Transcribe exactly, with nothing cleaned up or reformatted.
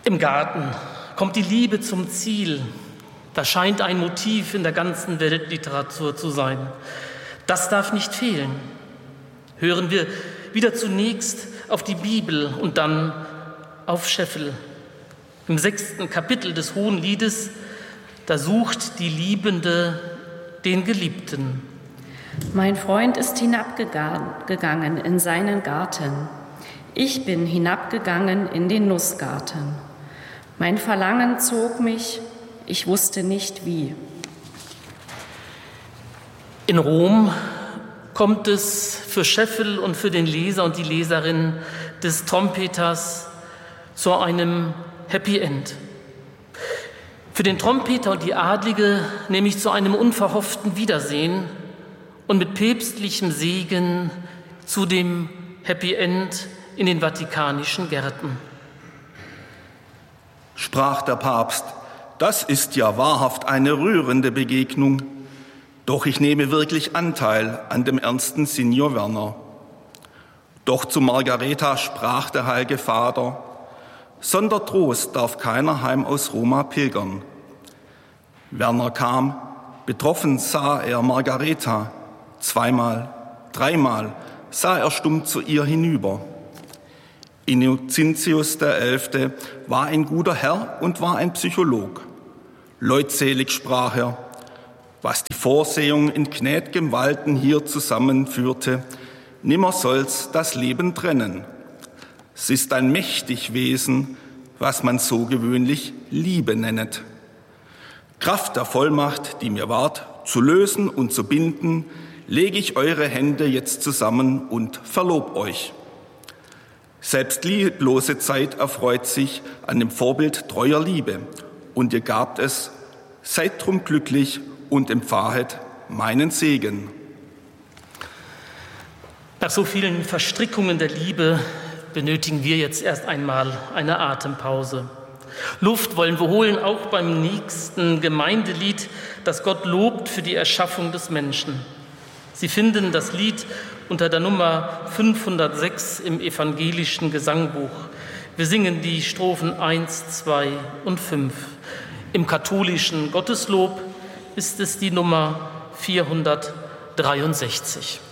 Im Garten kommt die Liebe zum Ziel. Das scheint ein Motiv in der ganzen Weltliteratur zu sein. Das darf nicht fehlen. Hören wir wieder zunächst auf die Bibel und dann auf Scheffel. Im sechsten Kapitel des Hohenliedes, da sucht die Liebende den Geliebten. Mein Freund ist hinabgegangen in seinen Garten. Ich bin hinabgegangen in den Nussgarten. Mein Verlangen zog mich, ich wusste nicht wie. In Rom kommt es für Scheffel und für den Leser und die Leserin des Trompeters zu einem Happy End. Für den Trompeter und die Adlige nämlich zu einem unverhofften Wiedersehen und mit päpstlichem Segen zu dem Happy End in den vatikanischen Gärten. Sprach der Papst: Das ist ja wahrhaft eine rührende Begegnung. Doch ich nehme wirklich Anteil an dem ernsten Signor Werner. Doch zu Margareta sprach der Heilige Vater: Sonder Trost darf keiner heim aus Roma pilgern. Werner kam, betroffen sah er Margareta. Zweimal, dreimal sah er stumm zu ihr hinüber. Innocentius der Elfte war ein guter Herr und war ein Psycholog. Leutselig sprach er: Was die Vorsehung in gnäd'gem Walten hier zusammenführte, nimmer soll's das Leben trennen. Es ist ein mächtig Wesen, was man so gewöhnlich Liebe nennet. Kraft der Vollmacht, die mir ward, zu lösen und zu binden, lege ich eure Hände jetzt zusammen und verlob euch. Selbst lieblose Zeit erfreut sich an dem Vorbild treuer Liebe, und ihr gabt es, seid drum glücklich und empfahet meinen Segen. Nach so vielen Verstrickungen der Liebe benötigen wir jetzt erst einmal eine Atempause. Luft wollen wir holen, auch beim nächsten Gemeindelied, das Gott lobt für die Erschaffung des Menschen. Sie finden das Lied unter der Nummer fünfhundertsechs im evangelischen Gesangbuch. Wir singen die Strophen eins, zwei und fünf. Im katholischen Gotteslob ist es die Nummer vierhundertdreiundsechzig.